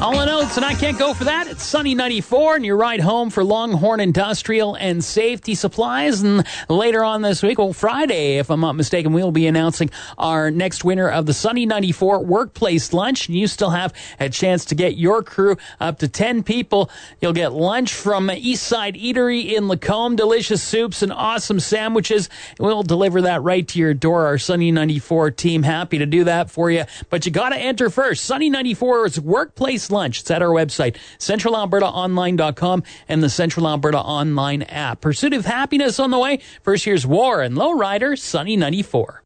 All in oats, and I can't go for that. It's Sunny 94, and your ride home for Longhorn Industrial and Safety Supplies. And later on this week, well, Friday, if I'm not mistaken, we'll be announcing our next winner of the Sunny 94 Workplace Lunch. And you still have a chance to get your crew up to 10 people. You'll get lunch from Eastside Eatery in Lacombe, delicious soups and awesome sandwiches. We'll deliver that right to your door. Our Sunny 94 team happy to do that for you. But you got to enter first. Sunny 94's Workplace Lunch. It's at our website, centralalbertaonline.com and the Central Alberta Online app. Pursuit of Happiness on the way. First, here's War and Lowrider, Sunny 94.